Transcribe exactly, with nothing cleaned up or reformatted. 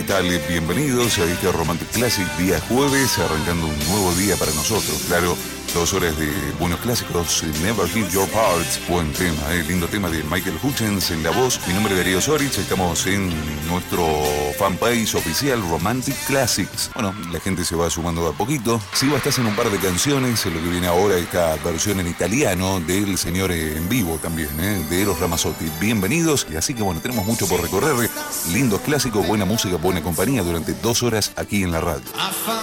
tal? Bienvenidos a este Romantic Classic, día jueves, arrancando un nuevo día para nosotros, claro. Dos horas de buenos clásicos, Never Hit Your Parts, buen tema, eh, lindo tema de Michael Hutchence en la voz. Mi nombre es Darío Sorich, estamos en nuestro fanpage oficial Romantic Classics. Bueno, la gente se va sumando de a poquito. Si estás en un par de canciones, lo que viene ahora, esta versión en italiano del señor en vivo también, eh, de Eros Ramazzotti. Bienvenidos, y así que bueno, tenemos mucho por recorrer. Lindos clásicos, buena música, buena compañía durante dos horas aquí en la radio.